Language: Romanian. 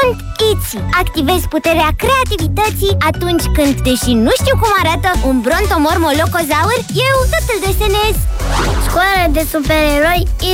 Sunt Itzy. Activez puterea creativității atunci când, deși nu știu cum arată un brontomormolocozaur, eu tot îl desenez. Școala de supereroi